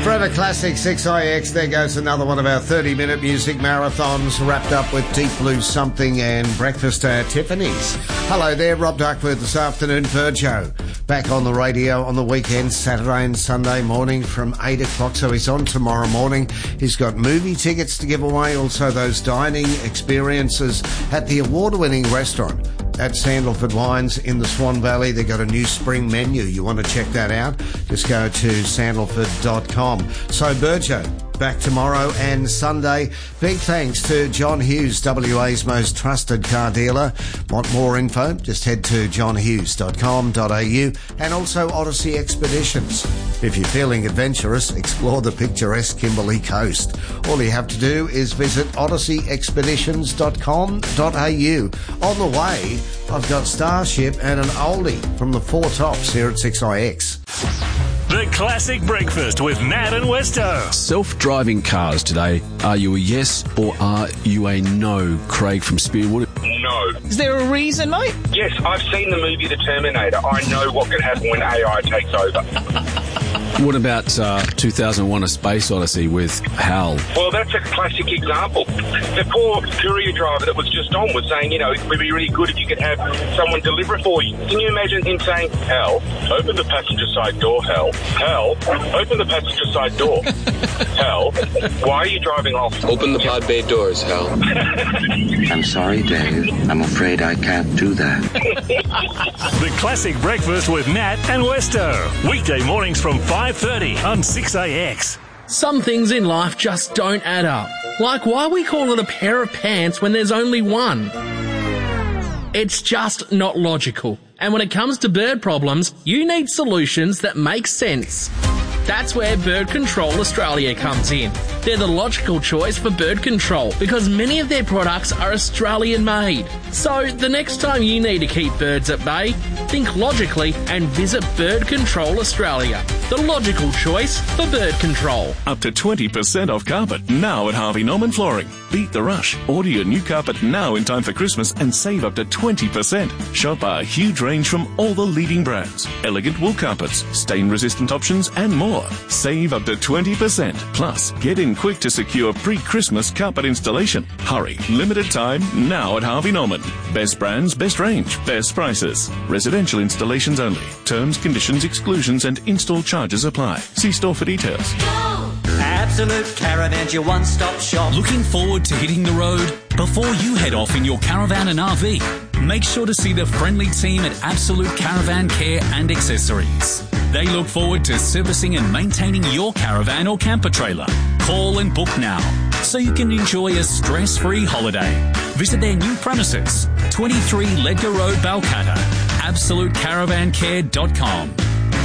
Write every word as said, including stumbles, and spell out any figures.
Forever Classic six I X, there goes another one of our thirty-minute music marathons, wrapped up with Deep Blue Something and Breakfast at Tiffany's. Hello there, Rob Duckworth this afternoon, Virgo. Back on the radio on the weekend, Saturday and Sunday morning from eight o'clock, so he's on tomorrow morning. He's got movie tickets to give away, also those dining experiences at the award-winning restaurant at Sandalford Wines in the Swan Valley. They've got a new spring menu. You want to check that out? Just go to sandalford dot com. So, Burjo, back tomorrow and Sunday. Big thanks to John Hughes, W A's most trusted car dealer. Want more info? Just head to john hughes dot com dot a u, and also Odyssey Expeditions. If you're feeling adventurous, explore the picturesque Kimberley coast. All you have to do is visit odyssey expeditions dot com dot a u. On the way, I've got Starship and an oldie from the Four Tops here at six I X. The Classic Breakfast with Nat and Westo. Self-driving cars today. Are you a yes or are you a no? Craig from Spearwood. No. Is there a reason, mate? Yes, I've seen the movie The Terminator. I know what can happen when A I takes over. What about uh, two thousand one A Space Odyssey with Hal? Well, that's a classic example. The poor courier driver that was just on was saying, you know, it would be really good if you could have someone deliver it for you. Can you imagine him saying, Hal, open the passenger side door, Hal. Hal, open the passenger side door. Hal, why are you driving off? Open the pod bay doors, Hal. I'm sorry, Dave. I'm afraid I can't do that. The Classic Breakfast with Nat and Westo. Weekday mornings from five thirty on six A X. Some things in life just don't add up. Like why we call it a pair of pants when there's only one. It's just not logical. And when it comes to bird problems, you need solutions that make sense. That's where Bird Control Australia comes in. They're the logical choice for bird control because many of their products are Australian made. So the next time you need to keep birds at bay, think logically and visit Bird Control Australia. The logical choice for bird control. Up to twenty percent off carpet now at Harvey Norman Flooring. Beat the rush. Order your new carpet now in time for Christmas and save up to twenty percent. Shop our huge range from all the leading brands. Elegant wool carpets, stain-resistant options and more. Save up to twenty percent. Plus, get in quick to secure pre-Christmas carpet installation. Hurry. Limited time now at Harvey Norman. Best brands, best range, best prices. Residential installations only. Terms, conditions, exclusions and install charges apply. See store for details. Absolute Caravan's your one-stop shop. Looking forward to hitting the road? Before you head off in your caravan and R V, make sure to see the friendly team at Absolute Caravan Care and Accessories. They look forward to servicing and maintaining your caravan or camper trailer. Call and book now so you can enjoy a stress-free holiday. Visit their new premises, twenty-three Ledger Road, Balcatta, absolute caravan care dot com.